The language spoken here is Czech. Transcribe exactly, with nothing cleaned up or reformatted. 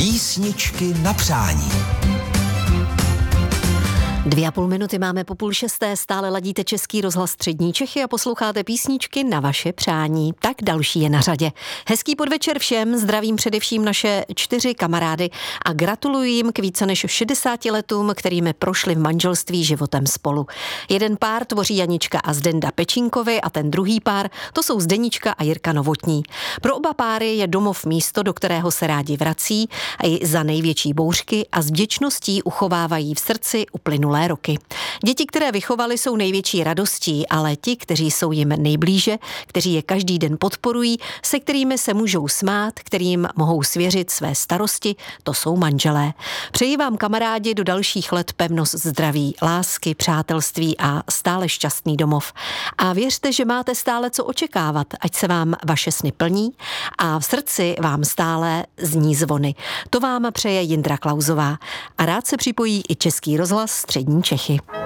Písničky na přání. Dvě a půl minuty máme po půl šesté, stále ladíte Český rozhlas Střední Čechy a posloucháte písničky na vaše přání. Tak další je na řadě. Hezký podvečer všem, zdravím především naše čtyři kamarády a gratuluji jim k více než šedesáti letům, kterými prošli v manželství životem spolu. Jeden pár tvoří Janička a Zdenda Pečínkovi a ten druhý pár, to jsou Zdenička a Jirka Novotní. Pro oba páry je domov místo, do kterého se rádi vrací a i za největší bouřky a s vděčností uchovávají v srdci uplynulé roky. Děti, které vychovali, jsou největší radostí, ale ti, kteří jsou jim nejblíže, kteří je každý den podporují, se kterými se můžou smát, kterým mohou svěřit své starosti, to jsou manželé. Přeji vám, kamarádi, do dalších let pevnost zdraví, lásky, přátelství a stále šťastný domov. A věřte, že máte stále co očekávat, ať se vám vaše sny plní a v srdci vám stále zní zvony. To vám přeje Jindra Klausová. A rád se připojí i Český rozhlas Střední Čechy.